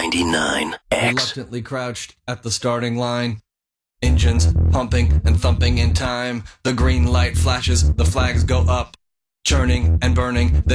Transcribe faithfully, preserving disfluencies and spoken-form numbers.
ninety-nine X. Reluctantly crouched at the starting line. Engines pumping and thumping in time. The green light flashes, the flags go up. Churning and burning.